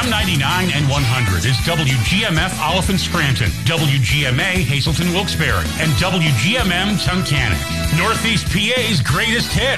199 and 100 is WGMF Oliphant Scranton, WGMA Hazelton Wilkes-Barre, and WGMM Tunkhannock. Northeast PA's greatest hits.